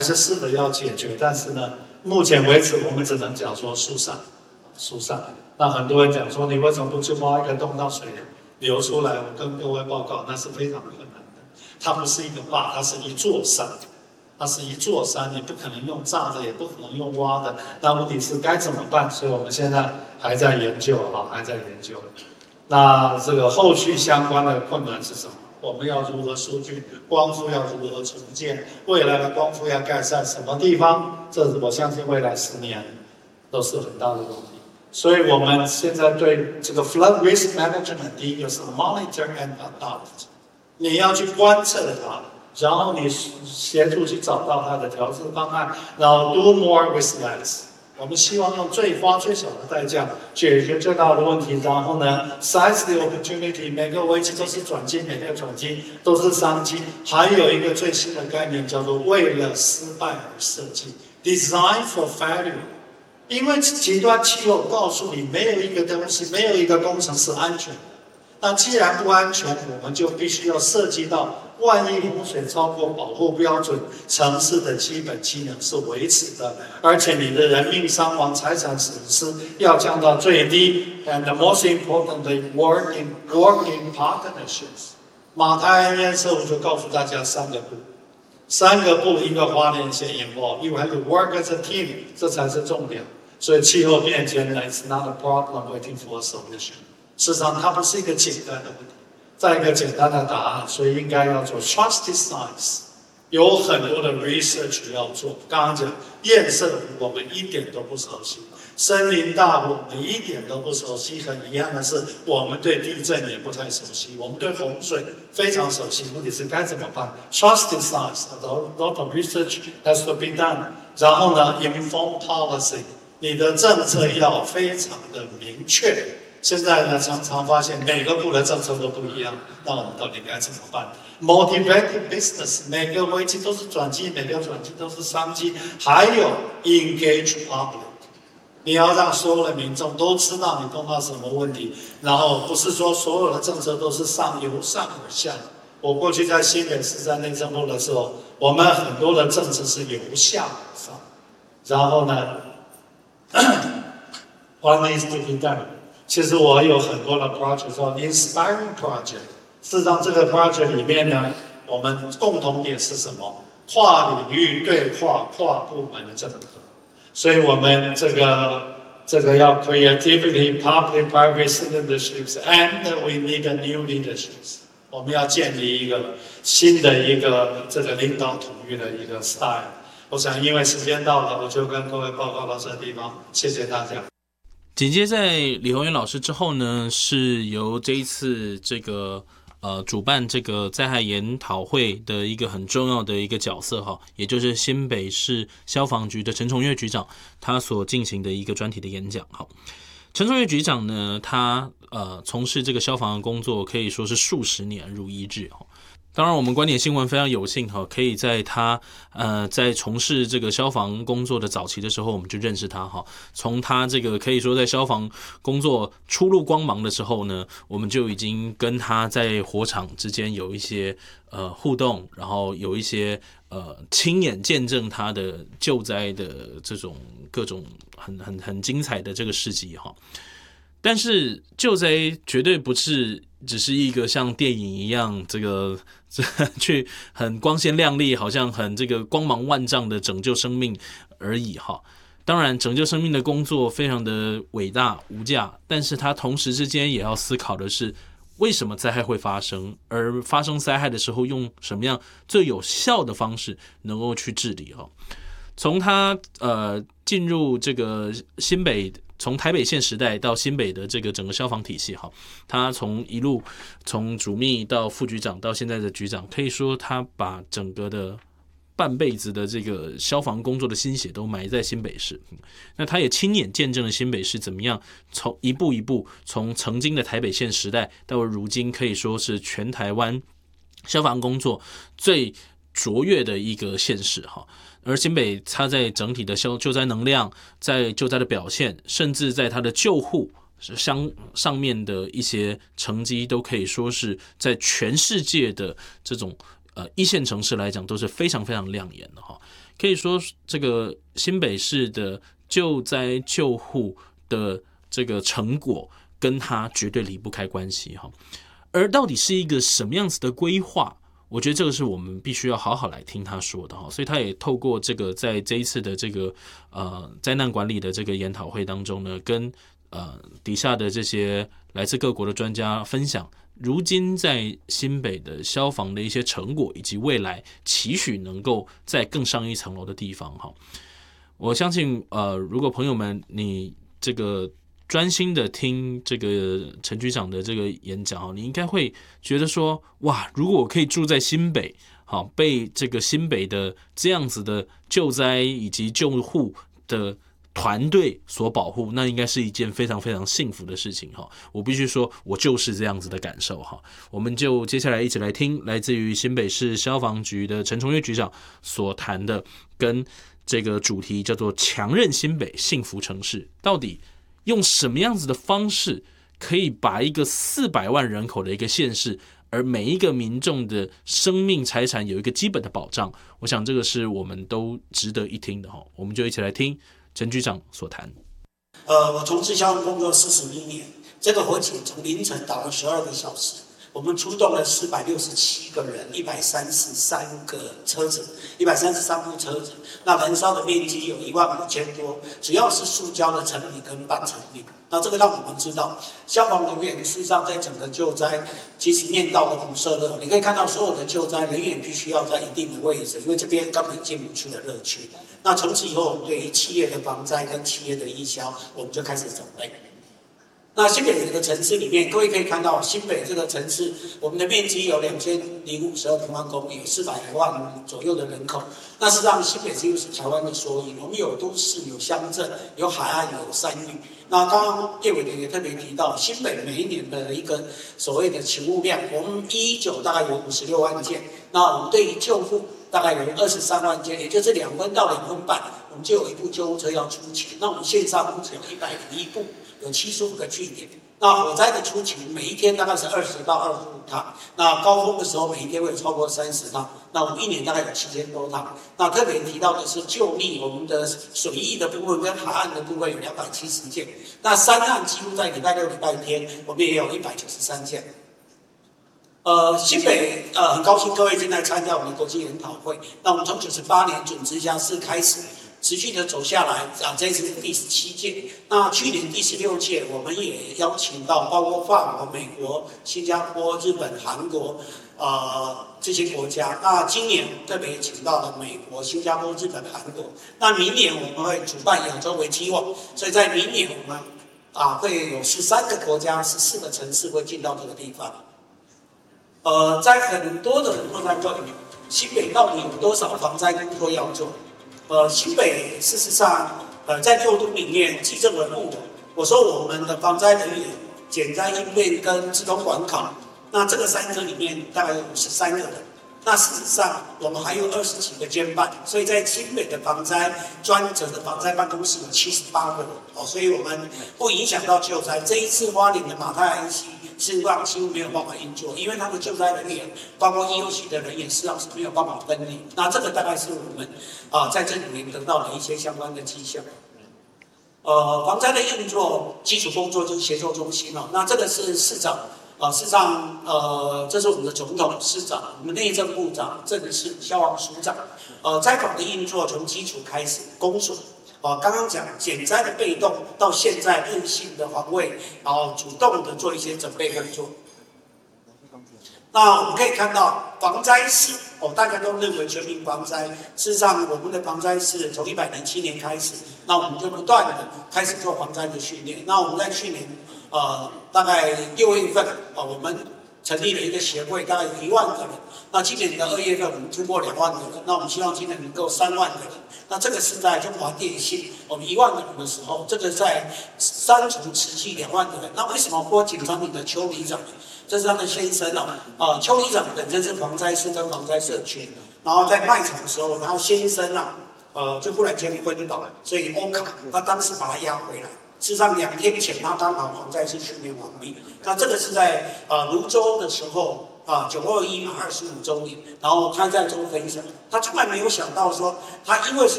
是试着要解决，但是呢，目前为止我们只能讲说疏散。那很多人讲说，你为什么不去挖一个洞，让水流出来？我跟各位报告，那是非常困难的。它不是一个坝，它是一座山。你不可能用炸的，也不可能用挖的。那问题是该怎么办？所以我们现在还在研究还在研究。那这个后续相关的困难是什么？我们要如何数据？光伏要如何重建？未来的光伏要盖在什么地方？这我相信未来10年都是很大的问题。所以我们现在对这个 flood risk management， 第一个是 monitor and adopt， 你要去观测它，然后你协助去找到它的调制方案，然后 do more with less。我们希望用花最小的代价解决最大的问题，然后呢 ，size the opportunity， 每个危机都是转机，每个转机都是商机。还有一个最新的概念叫做为了失败而设计 ，design for failure。因为极端气候告诉你，没有一个东西，没有一个工程是安全的。那既然不安全，我们就必须要涉及到，万一洪水超过保护标准，城市的基本机能是维持的，而且你的人命伤亡、财产损失要降到最低。And most importantly, work in partnerships。马太安验社我就告诉大家3个步，一个花莲县 involve，you have to work as a team， 这才是重点。所以气候变迁呢 ，it's not a problem waiting for a solution。事实上，它不是一个简单的问题，再一个简单的答案，所以应该要做 trusted science， 有很多的 research 要做。刚刚讲堰塞湖，我们一点都不熟悉；森林大湖，我们一点都不熟悉。很遗憾的是，我们对地震也不太熟悉，我们对洪水非常熟悉。问题是该怎么办 ？Trusted science，a lot of research has to be done。然后呢 ，inform policy， 你的政策要非常的明确。现在呢，常常发现每个部的政策都不一样，那我们到底该怎么办 ？Motivated business， 每个危机都是转机，每个转机都是商机。还有 engage public， 你要让所有的民众都知道你碰到什么问题，然后不是说所有的政策都是由上而下。我过去在新北市在内政部的时候，我们很多的政策是由下而上，然后呢，what needs to be done？其实我有很多的 project 叫 inspiring project， 事实上这个 project 里面呢，我们共同点是什么？跨领域对话、跨部门的整合。所以我们这个要 creativity, public-private partnerships, and we need a new leaderships。我们要建立一个新的这个领导统一的一个 style。我想因为时间到了，我就跟各位报告到这个地方，谢谢大家。 紧接在李宏源老师之后呢，是由这一次这个主办这个灾害研讨会的一个很重要的一个角色哈，也就是新北市消防局的陈崇岳局长，他所进行的一个专题的演讲哈。陈崇岳局长呢，他从事这个消防的工作可以说是数十年如一日哈。当然，我们观点新闻非常有幸哈，可以在他在从事这个消防工作的早期的时候，我们就认识他哈。从他这个可以说在消防工作初露光芒的时候呢，我们就已经跟他在火场之间有一些互动，然后有一些亲眼见证他的救灾的这种各种很精彩的这个事迹哈。但是救灾绝对不是只是一个像电影一样去很光鲜亮丽，好像很这个光芒万丈的拯救生命而已哈。当然拯救生命的工作非常的伟大无价，但是它同时之间也要思考的是为什么灾害会发生，而发生灾害的时候用什么样最有效的方式能够去治理哈。从他进入这个新北，从台北县时代到新北的这个整个消防体系哈，他一路从主秘到副局长到现在的局长，可以说他把整个的半辈子的这个消防工作的心血都埋在新北市。那他也亲眼见证了新北市怎么样从一步一步从曾经的台北县时代到如今可以说是全台湾消防工作最卓越的一个县市哈。而新北它在整体的救灾能量，在救灾的表现，甚至在它的救护上面的一些成绩，都可以说是在全世界的这种一线城市来讲都是非常非常亮眼的哈。 可以说这个新北市的救灾救护的这个成果跟它绝对离不开关系哈。而到底是一个什么样子的规划，我觉得这个是我们必须要好好来听他说的哈。所以他也透过这个在这一次的这个灾难管理的这个研讨会当中呢，跟底下的这些来自各国的专家分享，如今在新北的消防的一些成果，以及未来期许能够再更上一层楼的地方哈。我相信如果朋友们你这个专心的听这个陈局长的这个演讲，你应该会觉得说，哇，如果我可以住在新北，好，被这个新北的这样子的救灾以及救护的团队所保护，那应该是一件非常非常幸福的事情哈。我必须说，我就是这样子的感受哈。我们就接下来一起来听来自于新北市消防局的陈崇岳局长所谈的，跟这个主题叫做"强韧新北，幸福城市"，到底用什么样子的方式可以把一个400万人口的一个县市，而每一个民众的生命财产有一个基本的保障，我想这个是我们都值得一听的哈。我们就一起来听陈局长所谈。 我从事消防工作41年，这个火警从凌晨打了12个小时，我们出动了467个人，133个车子，133部车子，那燃烧的面积有15000多，主要是塑胶的成品跟半成品。那这个让我们知道，消防人员事实上在整个救灾，其实面到的辐射热，你可以看到所有的救灾人员必须要在一定的位置，因为这边根本进不去的热区。那从此以后，我们对于企业的防灾跟企业的义消，我们就开始准备。那新北这个城市里面，各位可以看到，新北这个城市，我们的面积有2052平方公里，有400万左右的人口。那事实上，新北几乎是台湾的缩影。我们有都市，有乡镇，有海岸，有山域。那刚刚叶委员也特别提到，新北每一年的一个所谓的勤务量，我们119大概有56万件，那我们对于救护大概有23万件，也就是2分到2分半，我们就有一部救护车要出勤。那我们线上目前有101部。有75个据点，那火灾的出勤每一天大概是20到25趟，那高峰的时候每一天会有超过30趟，那我们一年大概有7000多趟。那特别提到的是救溺，我们的水域的部分跟海岸的部分有270件，那山岸几乎在礼拜六、礼拜天我们也有193件。新北很高兴各位今天参加我们的国际研讨会。那我们从98年准直辖市开始。持续的走下来这一次是第17届，那去年第16届，我们也邀请到包括法国、美国、新加坡、日本、韩国这些国家。那今年特别请到了美国、新加坡、日本、韩国。那明年我们会主办亚洲为基网，所以在明年我们会有13个国家、14个城市会进到这个地方。在很多的人都在问，新北到底有多少防灾工作要做？新北事实上，在6都里面，基政文物，我说我们的防灾人员、减灾应变跟自动管考，那这个3科里面大概有53个人。那事实上，我们还有20几个监办，所以在新北的防灾专责的防灾办公室有78个人，所以我们不影响到救灾。这一次花莲的马太安溪事实上几乎没有办法运作，因为他们救灾人员，包括医务系的人员，事实上是没有办法分离。那这个大概是我们在这里面得到的一些相关的迹象。防灾的运作基础工作就是协作中心了。那这个是市长。事实上，这是我们的总统、市长、我们内政部长、政事、消防署长。灾防的运作从基础开始，公所。刚刚讲减灾的被动，到现在韧性的防卫，然后主动的做一些准备工作。那我们可以看到防灾士，大家都认为全民防灾。事实上，我们的防灾士从107年开始，那我们就不断的开始做防灾的训练。那我们在去年。大概6月份，我们成立了一个协会，大概有1万个人。那今年的2月份，我们突破2万个人。那我们希望今年能够3万个人。那这个是在中华电信，我们1万个人的时候，这个在3重慈济2万个人。那为什么拨警专里的邱里长？这是他的先生邱里长本身是防灾师跟防灾社区，然后在卖场的时候，然后先生就忽然间昏倒，所以欧卡他当时把他押回来。事实上2天前他刚好防灾师训练完毕。那这个是在泸州的时候， 921嘛，25周年，然后他在做分享，他从来没有想到说，他因为是